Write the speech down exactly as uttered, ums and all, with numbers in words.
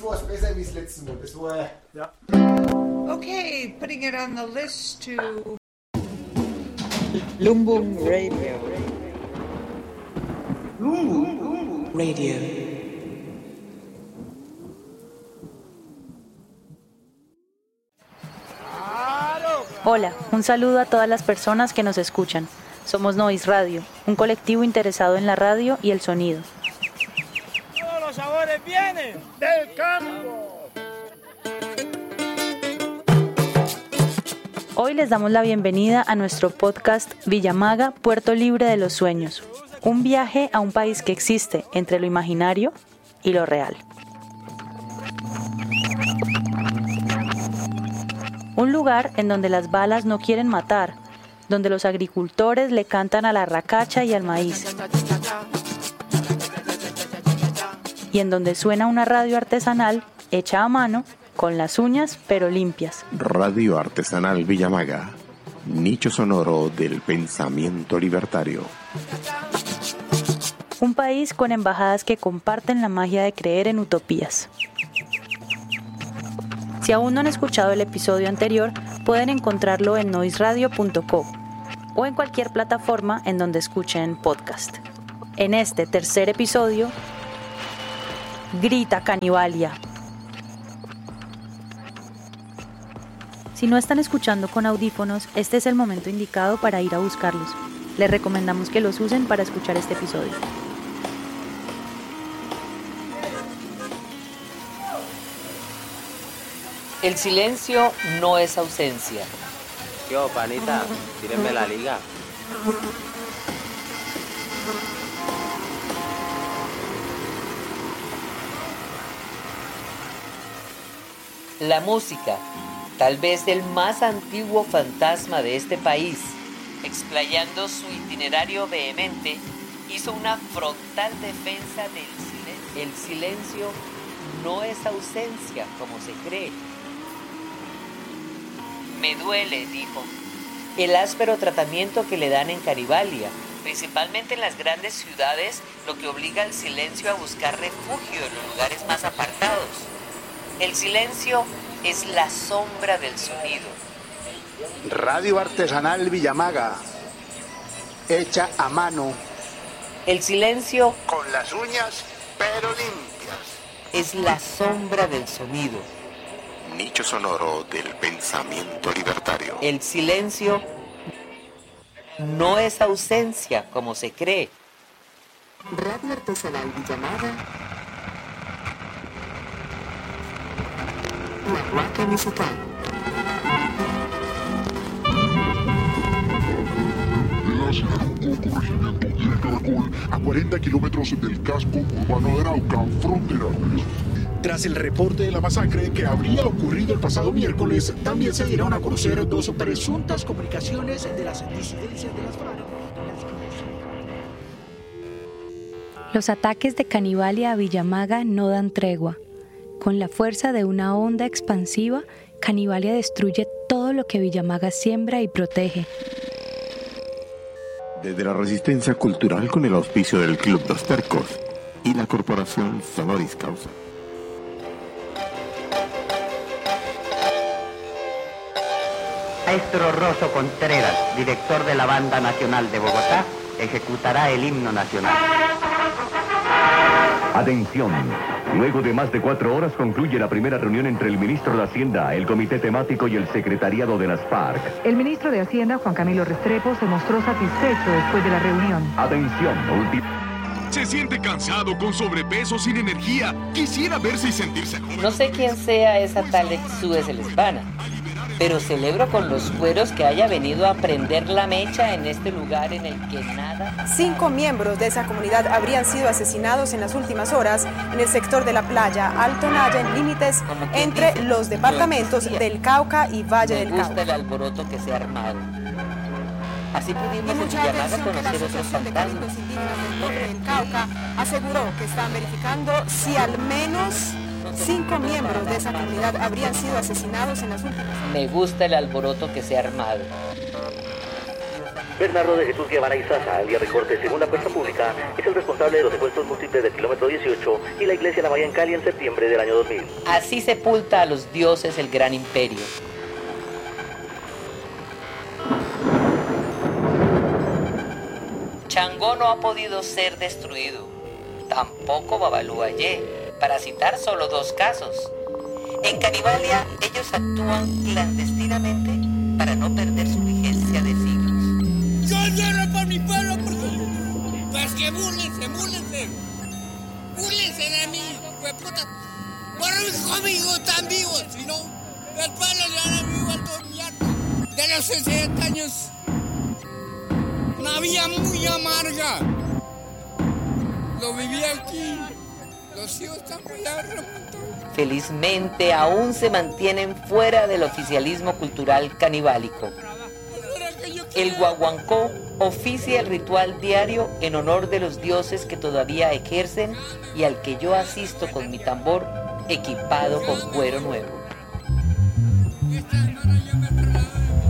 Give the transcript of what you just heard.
jetzt war es besser wie das letzte Mal. Das war, ja. Okay, putting it on the list to... Lumbung Radio. Lumbung Radio. Hola, un saludo a todas las personas que nos escuchan. Somos Noise Radio, un colectivo interesado en la radio y el sonido. Todos los sabores vienen del campo. Hoy les damos la bienvenida a nuestro podcast Villamaga, Puerto Libre de los Sueños. Un viaje a un país que existe entre lo imaginario y lo real. Un lugar en donde las balas no quieren matar, donde los agricultores le cantan a la racacha y al maíz, y en donde suena una radio artesanal hecha a mano, con las uñas pero limpias. Radio Artesanal Villamaga, nicho sonoro del pensamiento libertario. Un país con embajadas que comparten la magia de creer en utopías. Si aún no han escuchado el episodio anterior, pueden encontrarlo en noise radio punto co o en cualquier plataforma en donde escuchen podcast. En este tercer episodio, grita Canibalia. Si no están escuchando con audífonos, este es el momento indicado para ir a buscarlos. Les recomendamos que los usen para escuchar este episodio. El silencio no es ausencia. Yo, panita, tírenme la liga. La música, tal vez el más antiguo fantasma de este país, explayando su itinerario vehemente, hizo una frontal defensa del silencio. El silencio no es ausencia, como se cree. Me duele, dijo, el áspero tratamiento que le dan en Canibalia, principalmente en las grandes ciudades, lo que obliga al silencio a buscar refugio en los lugares más apartados. El silencio es la sombra del sonido. Radio Artesanal Villamaga, hecha a mano. El silencio, con las uñas pero limpias, es la sombra del sonido. Nicho sonoro del pensamiento libertario. El silencio no es ausencia, como se cree. Radio Artesanal Villamaga. La Huaca Musical. A cuarenta kilómetros del casco urbano de Arauca, frontera. Tras el reporte de la masacre que habría ocurrido el pasado miércoles, también se dieron a conocer dos presuntas comunicaciones de las disidencias de las FARC. Los ataques de Canibalia a Villamaga no dan tregua. Con la fuerza de una onda expansiva, Canibalia destruye todo lo que Villamaga siembra y protege. Desde la resistencia cultural con el auspicio del Club Los Tercos y la corporación Sonoris Causa. Maestro Rosso Contreras, director de la Banda Nacional de Bogotá, ejecutará el himno nacional. Atención. Luego de más de cuatro horas concluye la primera reunión entre el ministro de Hacienda, el comité temático y el secretariado de las FARC. El ministro de Hacienda, Juan Camilo Restrepo, se mostró satisfecho después de la reunión. Atención, último. Se siente cansado, con sobrepeso, sin energía. Quisiera verse y sentirse joven. No sé quién sea esa tal Exúe Celespana, pero celebro con los cueros que haya venido a prender la mecha en este lugar en el que nada... Cinco miembros de esa comunidad habrían sido asesinados en las últimas horas en el sector de la playa Alto Naya, en límites entre dice, los departamentos del Cauca y Valle del Cauca. Me gusta el alboroto que se ha armado. Así pudimos en Villamaga conocer otros fantasmas. El Cauca aseguró que están verificando si al menos cinco miembros de esa comunidad habrían sido asesinados en las últimas horas. Me gusta el alboroto que se ha armado. Bernardo de Jesús Guevara y Sasa, alias Recorte, según la fuerza pública, es el responsable de los secuestros múltiples del kilómetro dieciocho y la iglesia La Maya en Cali en septiembre del año dos mil. Así sepulta a los dioses el gran imperio. Changó no ha podido ser destruido, tampoco Babalú Ayé, para citar solo dos casos. En Canibalia, ellos actúan clandestinamente para no perder su vigencia de siglos. Yo lloro por mi pueblo porque... Pues que búrlense, búrlense. Búrlense de mí, pues puta. Por mis amigos están vivos, si no, el pueblo le hará vivo al gobierno. De los sesenta años, una vida muy amarga. Lo viví aquí, los hijos están muy largos. Felizmente aún se mantienen fuera del oficialismo cultural canibálico. El guaguancó oficia el ritual diario en honor de los dioses que todavía ejercen y al que yo asisto con mi tambor equipado con cuero nuevo.